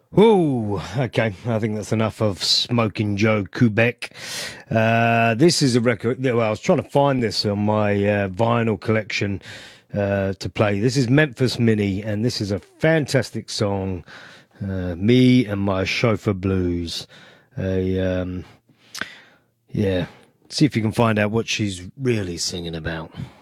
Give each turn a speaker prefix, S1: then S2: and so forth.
S1: Oh, okay. I think that's enough of Smoking Joe Quebec. This is a record. Well, I was trying to find this on my vinyl collection to play. This is Memphis Mini, and this is a fantastic song. Me and My Chauffeur Blues. A, yeah. See if you can find out what she's really singing about.